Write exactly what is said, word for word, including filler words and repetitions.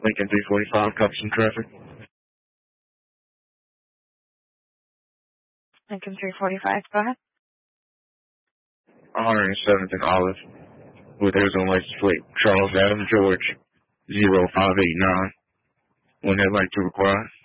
Lincoln three forty-five, copy some traffic. Lincoln three forty-five, go ahead. one hundred seventh and Olive, with Arizona license plate, Charles Adam George, zero five eight nine. One headlight to require.